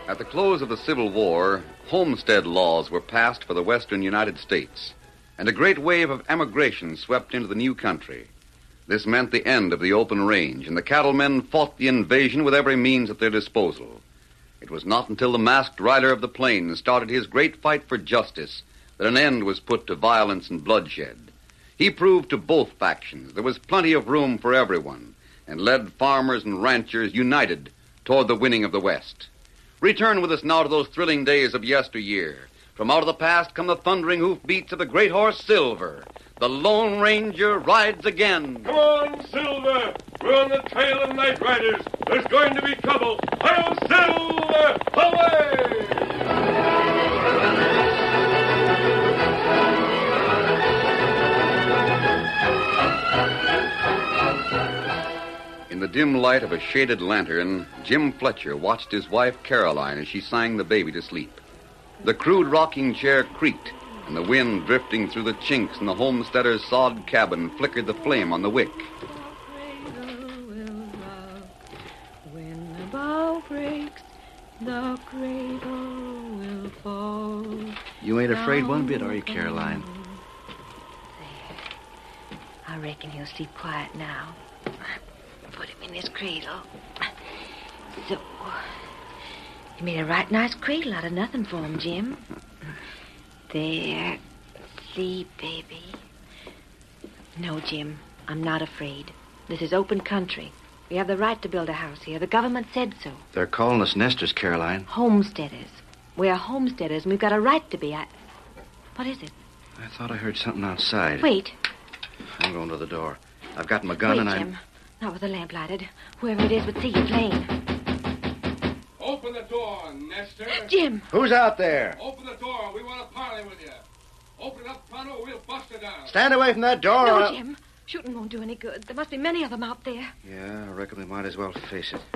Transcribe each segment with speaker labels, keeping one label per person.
Speaker 1: At the close of the Civil War, homestead laws were passed for the western United States, and a great wave of emigration swept into the new country. This meant the end of the open range, and the cattlemen fought the invasion with every means at their disposal. It was not until the masked rider of the plains started his great fight for justice that an end was put to violence and bloodshed. He proved to both factions there was plenty of room for everyone, and led farmers and ranchers united toward the winning of the West. Return with us now to those thrilling days of yesteryear. From out of the past come the thundering hoofbeats of the great horse Silver. The Lone Ranger rides again.
Speaker 2: Come on, Silver! We're on the trail of night riders. There's going to be trouble. Hi-yo, Silver! Away!
Speaker 1: In the dim light of a shaded lantern, Jim Fletcher watched his wife Caroline as she sang the baby to sleep. The crude rocking chair creaked, and the wind drifting through the chinks in the homesteader's sod cabin flickered the flame on the wick.
Speaker 3: When the bow breaks, the cradle will fall.
Speaker 4: You ain't afraid one bit, are you, Caroline?
Speaker 3: There. I reckon he'll sleep quiet now. Put him in his cradle. So, you made a right nice cradle out of nothing for him, Jim. There. Sleep, baby. No, Jim, I'm not afraid. This is open country. We have the right to build a house here. The government said so.
Speaker 4: They're calling us nesters, Caroline.
Speaker 3: Homesteaders. We're homesteaders, and we've got a right to be. What is it?
Speaker 4: I thought I heard something outside.
Speaker 3: Wait.
Speaker 4: I'm going to the door. I've got my gun and
Speaker 3: Jim. Not with the lamp lighted. Whoever it is would see you plain.
Speaker 2: Open the door, Nestor.
Speaker 3: Jim!
Speaker 4: Who's out there?
Speaker 2: Open the door. We want to parley with you. Open it up, Tonto, or we'll bust it down.
Speaker 4: Stand away from that door.
Speaker 3: No, Jim. Shooting won't do any good. There must be many of them out there.
Speaker 4: Yeah, I reckon we might as well face it.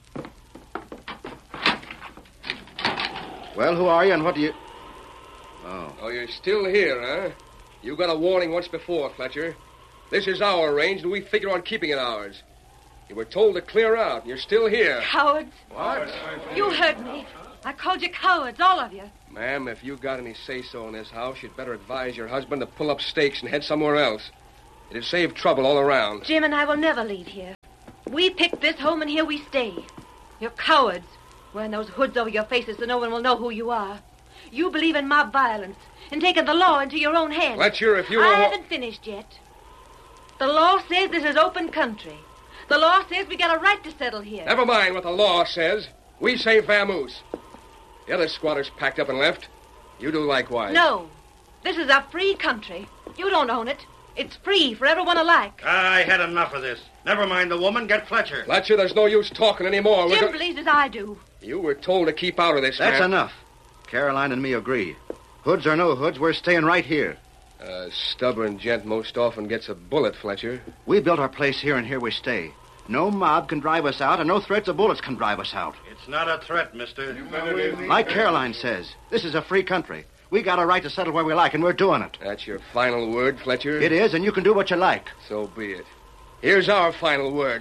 Speaker 4: Well, who are you and what do you...
Speaker 5: Oh, you're still here, huh? You got a warning once before, Fletcher. This is our range, and we figure on keeping it ours. You were told to clear out, and you're still here.
Speaker 3: Cowards.
Speaker 5: What?
Speaker 3: You heard me. I called you cowards, all of you.
Speaker 5: Ma'am, if you've got any say-so in this house, you'd better advise your husband to pull up stakes and head somewhere else. It'd save trouble all around.
Speaker 3: Jim and I will never leave here. We picked this home, and here we stay. You're cowards, wearing those hoods over your faces so no one will know who you are. You believe in mob violence and taking the law into your own hands.
Speaker 5: Fletcher, if you
Speaker 3: I
Speaker 5: were...
Speaker 3: haven't finished yet. The law says this is open country. The law says we got a right to settle here.
Speaker 5: Never mind what the law says. We say vamoose. The other squatters packed up and left. You do likewise.
Speaker 3: No. This is a free country. You don't own it. It's free for everyone alike.
Speaker 6: I had enough of this. Never mind the woman. Get Fletcher.
Speaker 5: Fletcher, there's no use talking anymore.
Speaker 3: Jim believes as I do.
Speaker 5: You were told to keep out of this,
Speaker 4: That's
Speaker 5: man.
Speaker 4: enough. Caroline and me agree. Hoods or no hoods, we're staying right here.
Speaker 5: A stubborn gent most often gets a bullet, Fletcher.
Speaker 4: We built our place here, and here we stay. No mob can drive us out, and no threats of bullets can drive us out.
Speaker 6: It's not a threat, mister.
Speaker 4: Like Caroline says, this is a free country. We got a right to settle where we like, and we're doing it.
Speaker 5: That's your final word, Fletcher?
Speaker 4: It is, and you can do what you like.
Speaker 5: So be it. Here's our final word.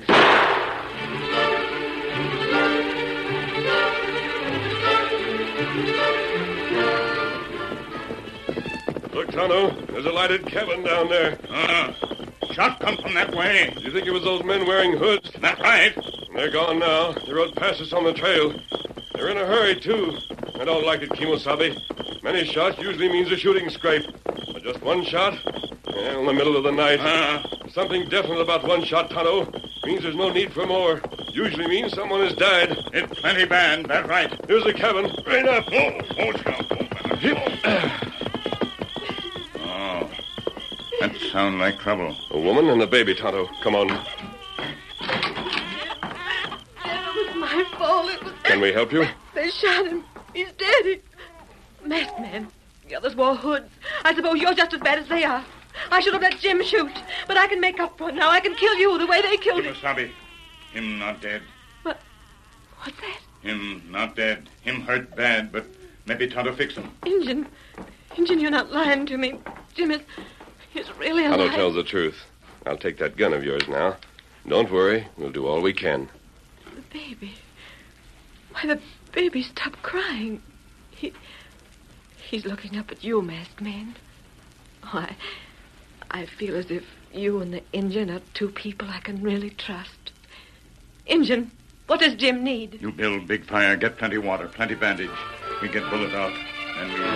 Speaker 2: Look, Tonto, there's a lighted cabin down there.
Speaker 6: Shot come from that way.
Speaker 2: Do you think it was those men wearing hoods?
Speaker 6: That's right.
Speaker 2: They're gone now. They rode past us on the trail. They're in a hurry, too. I don't like it, Kimosabe. Many shots usually means a shooting scrape. But just one shot? Yeah, in the middle of the night. Something definite about one shot, Tonto. Means there's no need for more. Usually means someone has died.
Speaker 6: It's plenty bad. That's right.
Speaker 2: Here's the cabin. Right up.
Speaker 6: Oh, that sounds like trouble.
Speaker 2: A woman and a baby, Tonto. Come on.
Speaker 3: It was my fault. It was...
Speaker 2: Can we help you?
Speaker 3: They shot him. He's dead. Masked man. The others wore hoods. I suppose you're just as bad as they are. I should have let Jim shoot. But I can make up for it now. I can kill you the way they killed him.
Speaker 6: Kimosabe, him not dead.
Speaker 3: What? What's that?
Speaker 6: Him not dead. Him hurt bad, but maybe Tonto fix him.
Speaker 3: Injun, you're not lying to me. Jim is really alive.
Speaker 2: Tonto tells the truth. I'll take that gun of yours now. Don't worry. We'll do all we can.
Speaker 3: The baby. Why, the baby stopped crying. He's looking up at you, masked man. Oh, I feel as if you and the Injun are two people I can really trust. Injun, what does Jim need?
Speaker 6: You build big fire, get plenty water, plenty bandage. We get Bullet out, and we